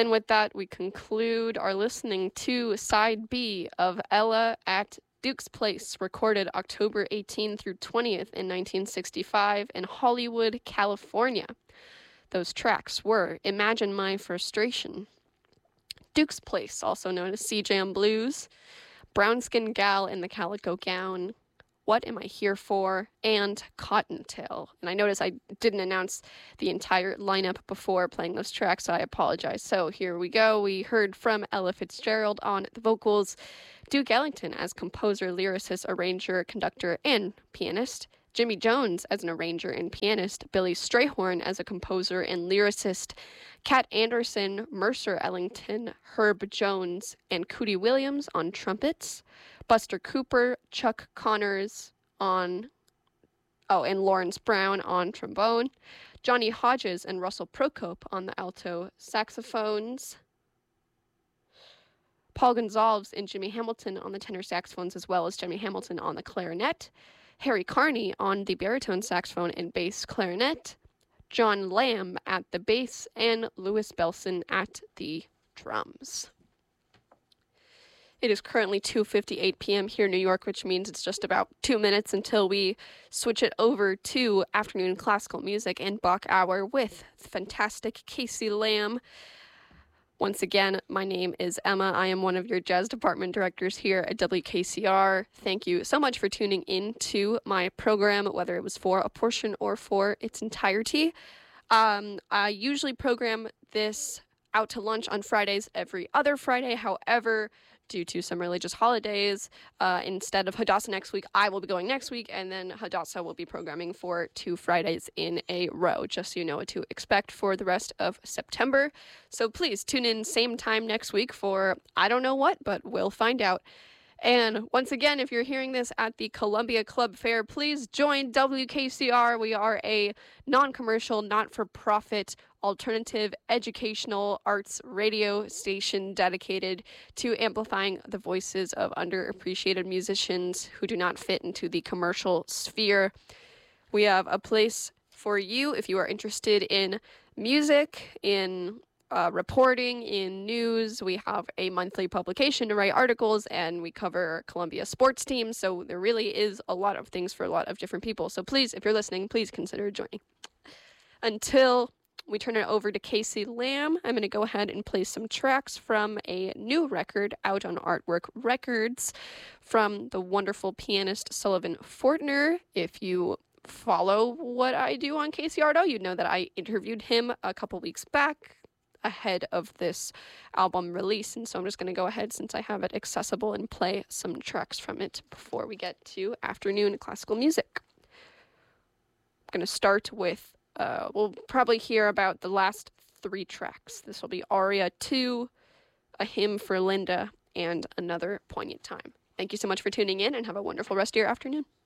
And with that, we conclude our listening to Side B of Ella at Duke's Place, recorded October 18th through 20th in 1965 in Hollywood, California. Those tracks were Imagine My Frustration, Duke's Place, also known as C-Jam Blues, Brown Skin Gal in the Calico Gown, What Am I Here For, and Cottontail. And I noticed I didn't announce the entire lineup before playing those tracks, so I apologize. So here we go. We heard from Ella Fitzgerald on the vocals, Duke Ellington as composer, lyricist, arranger, conductor, and pianist, Jimmy Jones as an arranger and pianist, Billy Strayhorn as a composer and lyricist, Kat Anderson, Mercer Ellington, Herb Jones, and Cootie Williams on trumpets, Buster Cooper, Chuck Connors and Lawrence Brown on trombone, Johnny Hodges and Russell Procope on the alto saxophones, Paul Gonsalves and Jimmy Hamilton on the tenor saxophones, as well as Jimmy Hamilton on the clarinet, Harry Carney on the baritone saxophone and bass clarinet, John Lamb at the bass, and Louis Belson at the drums. It is currently 2:58 p.m. here in New York, which means it's just about 2 minutes until we switch it over to afternoon classical music and Bach Hour with fantastic Casey Lamb. Once again, my name is Emma. I am one of your jazz department directors here at WKCR. Thank you so much for tuning in to my program, whether it was for a portion or for its entirety. I usually program this out to lunch on Fridays every other Friday. However, due to some religious holidays, instead of Hadassah next week, I will be going next week, and then Hadassah will be programming for 2 Fridays in a row, just so you know what to expect for the rest of September. So please tune in same time next week for I don't know what, but we'll find out. And once again, if you're hearing this at the Columbia Club Fair, please join WKCR. We are a non-commercial, not-for-profit, alternative educational arts radio station dedicated to amplifying the voices of underappreciated musicians who do not fit into the commercial sphere. We have a place for you if you are interested in music, in reporting, in news. We have a monthly publication to write articles, and we cover Columbia sports teams. So there really is a lot of things for a lot of different people. So please, if you're listening, please consider joining. Until we turn it over to Casey Lamb, I'm going to go ahead and play some tracks from a new record out on Artwork Records from the wonderful pianist Sullivan Fortner. If you follow what I do on KCRO, you'd know that I interviewed him a couple weeks back ahead of this album release, and so I'm just going to go ahead, since I have it accessible, and play some tracks from it before we get to afternoon classical music. I'm going to start with we'll probably hear about the last 3 tracks. This will be Aria 2, A Hymn for Linda, and Another Poignant Time. Thank you so much for tuning in, and have a wonderful rest of your afternoon.